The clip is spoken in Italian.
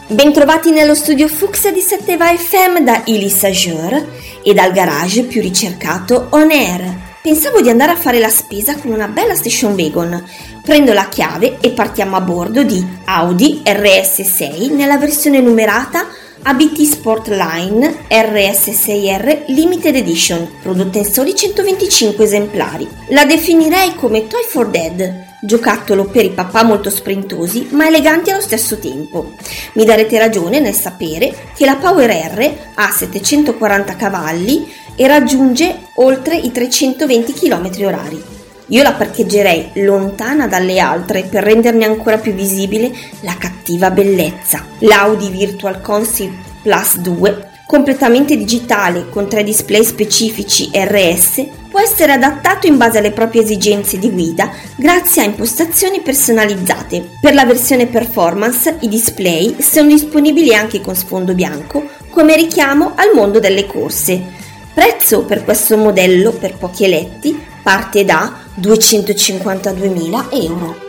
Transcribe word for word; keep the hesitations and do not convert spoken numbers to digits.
Bentrovati nello studio Fucsia di Setteva F M da Ili Sajeur e dal garage più ricercato On Air. Pensavo di andare a fare la spesa con una bella station wagon. Prendo la chiave e partiamo a bordo di Audi R S sei nella versione numerata A B T Sportline R S sei R Limited Edition, prodotta in soli centoventicinque esemplari. La definirei come Toy for Dad, giocattolo per i papà molto sprintosi ma eleganti allo stesso tempo. Mi darete ragione nel sapere che la Power R ha settecentoquaranta cavalli e raggiunge oltre i trecentoventi chilometri orari. Io la parcheggerei lontana dalle altre per renderne ancora più visibile la cattiva bellezza. L'Audi Virtual Console Plus due, completamente digitale con tre display specifici R S, può essere adattato in base alle proprie esigenze di guida grazie a impostazioni personalizzate. Per la versione performance i display sono disponibili anche con sfondo bianco come richiamo al mondo delle corse. Prezzo per questo modello per pochi eletti parte da duecentocinquantaduemila euro.